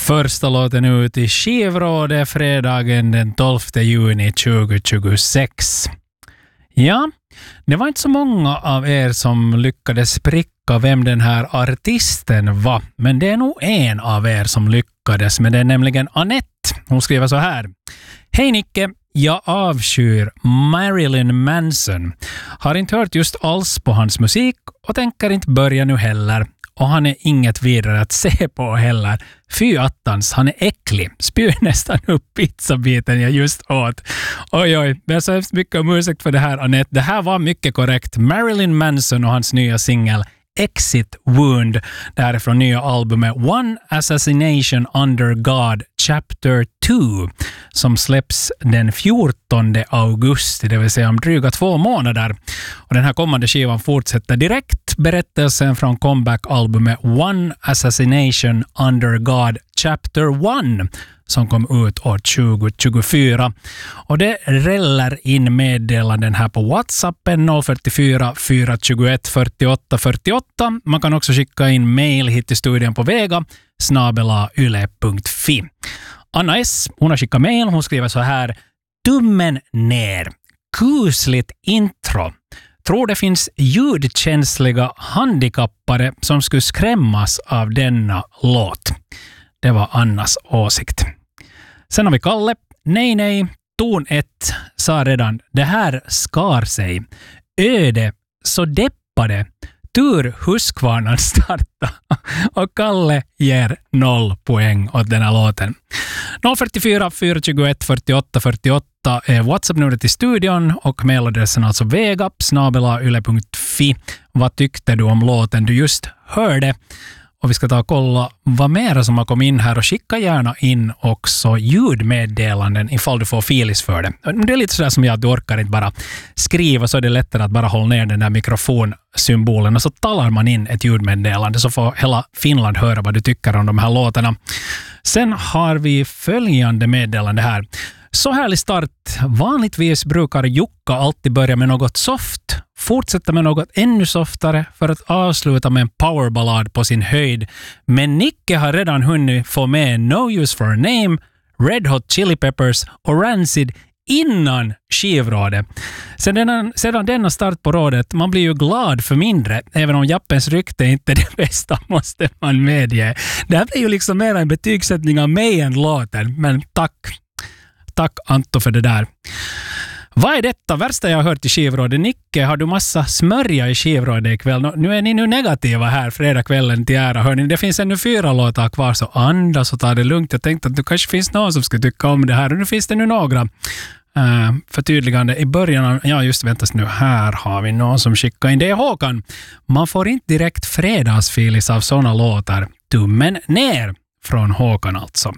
Första låten ut i skivrådet fredagen den 12 juni 2026. Ja, det var inte så många av er som lyckades pricka vem den här artisten var. Men det är nog en av er som lyckades, men det är nämligen Anette. Hon skriver så här. Hej Nicke, jag avskyr Marilyn Manson. Har inte hört just alls på hans musik och tänker inte börja nu heller. Och han är inget vidare att se på heller. Fy attans, han är äcklig. Spyr nästan upp pizzabiten jag just åt. Oj, det är så hemskt mycket om ursäkt för det här, Anette. Det här var mycket korrekt. Marilyn Manson och hans nya singel Exit Wound. Det här är från nya albumet One Assassination Under God Chapter 2 som släpps den 14 augusti, det vill säga om dryga 2 månader. Och den här kommande skivan fortsätter direkt berättelsen från comeback-albumet One Assassination Under God Chapter 1 som kom ut år 2024. Och det rällar in meddelanden här på WhatsAppen 044 421 48 48. Man kan också skicka in mail hit till studion på vega@yle.fi. Anna S. hon har skickat mail. Hon skriver så här. Tummen ner. Kusligt intro. Tror det finns ljudkänsliga handikappare som skulle skrämmas av denna låt. Det var Annas åsikt. Sen har vi Kalle. Nej, ton 1 sa redan. Det här skar sig. Öde, så deppade. Tur Huskvarnan starta. Och Kalle ger 0 poäng åt den här låten. 044 421 48 48 är WhatsApp-numret till studion och mailadressen alltså vegap@yle.fi. Vad tyckte du om låten du just hörde? Och vi ska ta och kolla vad mer som har kommit in här och skicka gärna in också ljudmeddelanden ifall du får filis för det. Det är lite sådär som jag, du orkar inte bara skriva så är det lättare att bara hålla ner den där mikrofonsymbolen och så talar man in ett ljudmeddelande så får hela Finland höra vad du tycker om de här låtarna. Sen har vi följande meddelande här. Så härlig start. Vanligtvis brukar Jukka alltid börja med något soft, fortsätta med något ännu softare för att avsluta med en powerballad på sin höjd. Men Nicke har redan hunnit få med No Use for a Name, Red Hot Chili Peppers och Rancid innan skivrådet. Sedan denna start på rådet, man blir ju glad för mindre, även om Jappens rykte inte är det bästa, måste man medge. Det här blir ju liksom mer en betygssättning av mig än låten, men Tack Anto för det där. Vad är detta värsta jag har hört i skivrådet? Nicke, har du massa smörja i skivrådet ikväll? Nu är ni negativa här fredagskvällen till ära. Hörni, det finns ännu 4 låtar kvar så andas och ta det lugnt. Jag tänkte att det kanske finns någon som ska tycka om det här. Och nu finns det nu några förtydligande i början av, väntas nu, här har vi någon som skickar in. Det är Håkan. Man får inte direkt fredagsfilis av såna låtar. Tummen ner från Håkan alltså.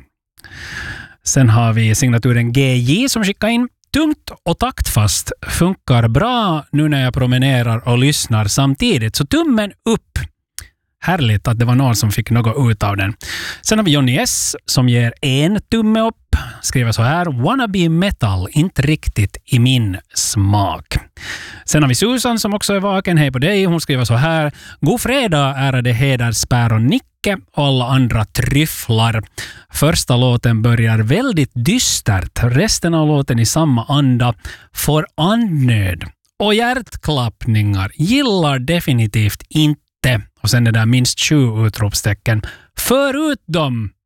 Sen har vi signaturen GJ som skickar in. Tungt och taktfast funkar bra nu när jag promenerar och lyssnar samtidigt. Så tummen upp. Härligt att det var någon som fick något ut av den. Sen har vi Johnny S som ger 1 tumme upp. Skriver så här. Wannabe metal, inte riktigt i min smak. Sen har vi Susan som också är vaken. Hej på dig. Hon skriver så här. God fredag ärade Hederspär och Nicke och alla andra tryfflar. Första låten börjar väldigt dystert. Resten av låten i samma anda får andnöd och hjärtklappningar. Gillar definitivt inte. Och sen det där minst 20 utropstecken. Förutom